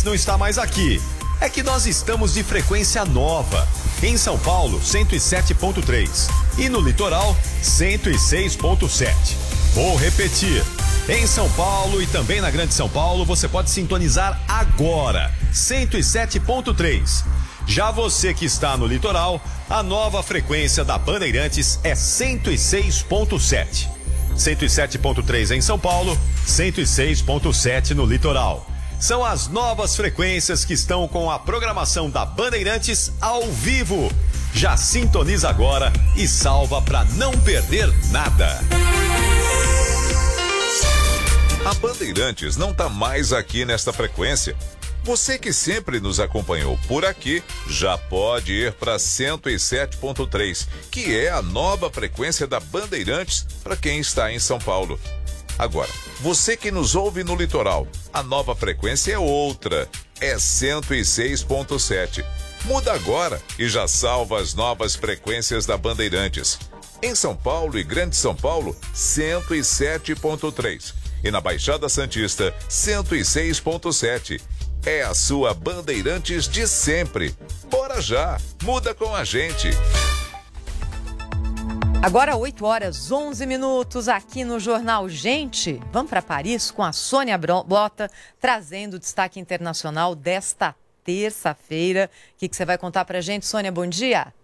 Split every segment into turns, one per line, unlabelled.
não está mais aqui. É que nós estamos de frequência nova. Em São Paulo, 107.3. E no litoral, 106.7. Vou repetir. Em São Paulo e também na Grande São Paulo, você pode sintonizar agora, 107.3. Já você que está no litoral, a nova frequência da Bandeirantes é 106.7. 107.3 em São Paulo, 106.7 no litoral. São as novas frequências que estão com a programação da Bandeirantes ao vivo. Já sintoniza agora e salva para não perder nada.
A Bandeirantes não está mais aqui nesta frequência. Você que sempre nos acompanhou por aqui, já pode ir para 107.3, que é a nova frequência da Bandeirantes para quem está em São Paulo. Agora, você que nos ouve no litoral, a nova frequência é outra, é 106.7. Muda agora e já salva as novas frequências da Bandeirantes. Em São Paulo e Grande São Paulo, 107.3. E na Baixada Santista, 106.7. É a sua Bandeirantes de sempre. Bora já, muda com a gente.
Agora 8h11 aqui no Jornal Gente. Vamos para Paris com a Sônia Blota, trazendo o destaque internacional desta terça-feira. O que você vai contar para a gente, Sônia? Bom dia.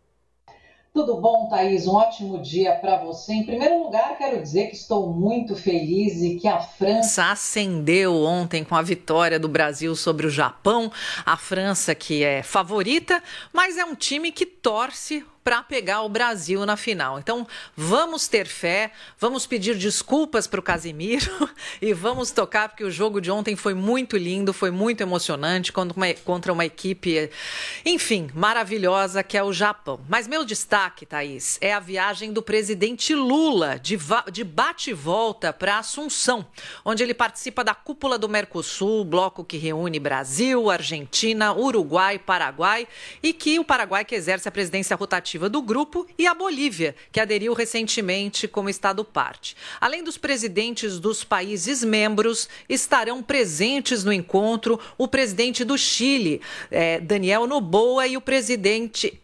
Tudo bom, Thaís? Um ótimo dia para você. Em primeiro lugar, quero dizer que estou muito feliz e que a França
acendeu ontem com a vitória do Brasil sobre o Japão. A França, que é favorita, mas é um time que torce para pegar o Brasil na final. Então, vamos ter fé, vamos pedir desculpas para o Casemiro e vamos tocar, porque o jogo de ontem foi muito lindo, foi muito emocionante contra uma equipe, enfim, maravilhosa, que é o Japão. Mas meu destaque, Thaís, é a viagem do presidente Lula de bate e volta para Assunção, onde ele participa da cúpula do Mercosul, bloco que reúne Brasil, Argentina, Uruguai, Paraguai, e que o Paraguai que exerce a presidência rotativa do grupo, e a Bolívia, que aderiu recentemente como Estado-parte. Além dos presidentes dos países membros, estarão presentes no encontro o presidente do Chile, Daniel Noboa, e o presidente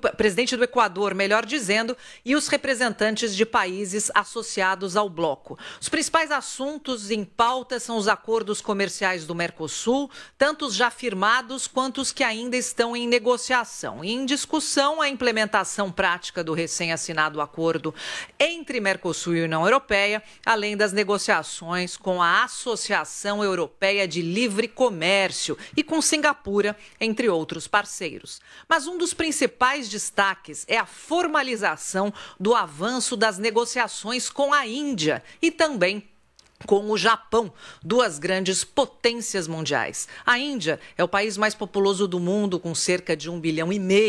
do Equador, melhor dizendo, e os representantes de países associados ao bloco. Os principais assuntos em pauta são os acordos comerciais do Mercosul, tanto os já firmados quanto os que ainda estão em negociação. E em discussão, a implementação prática do recém-assinado acordo entre Mercosul e União Europeia, além das negociações com a Associação Europeia de Livre Comércio e com Singapura, entre outros parceiros. Mas um dos principais destaques é a formalização do avanço das negociações com a Índia e também com o Japão, duas grandes potências mundiais. A Índia é o país mais populoso do mundo, com cerca de 1,5 bilhão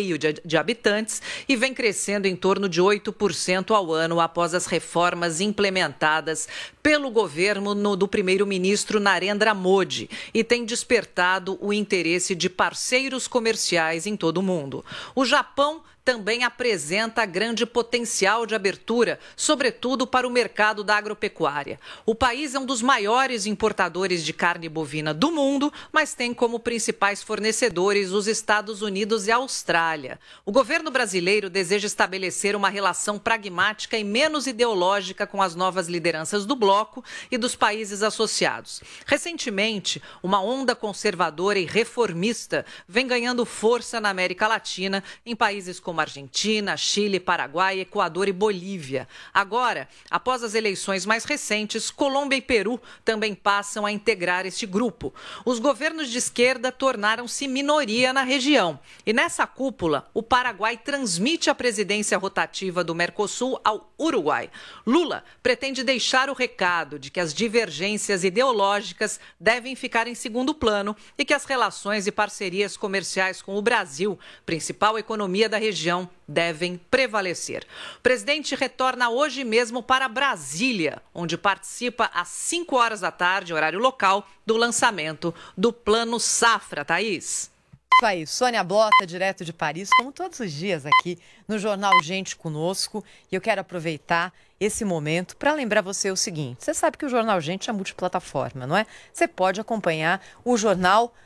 de habitantes, e vem crescendo em torno de 8% ao ano após as reformas implementadas pelo governo do primeiro-ministro Narendra Modi, e tem despertado o interesse de parceiros comerciais em todo o mundo. O Japão também apresenta grande potencial de abertura, sobretudo para o mercado da agropecuária. O país é um dos maiores importadores de carne bovina do mundo, mas tem como principais fornecedores os Estados Unidos e a Austrália. O governo brasileiro deseja estabelecer uma relação pragmática e menos ideológica com as novas lideranças do bloco e dos países associados. Recentemente, uma onda conservadora e reformista vem ganhando força na América Latina, em países como Argentina, Chile, Paraguai, Equador e Bolívia. Agora, após as eleições mais recentes, Colômbia e Peru também passam a integrar este grupo. Os governos de esquerda tornaram-se minoria na região. E nessa cúpula, o Paraguai transmite a presidência rotativa do Mercosul ao Uruguai. Lula pretende deixar o recado de que as divergências ideológicas devem ficar em segundo plano e que as relações e parcerias comerciais com o Brasil, principal economia da região, devem prevalecer. O presidente retorna hoje mesmo para Brasília, onde participa às 5h da tarde, horário local, do lançamento do Plano Safra. Thaís.
Isso aí, Sônia Blota, direto de Paris, como todos os dias aqui no Jornal Gente conosco. E eu quero aproveitar esse momento para lembrar você o seguinte: você sabe que o Jornal Gente é multiplataforma, não é? Você pode acompanhar o jornal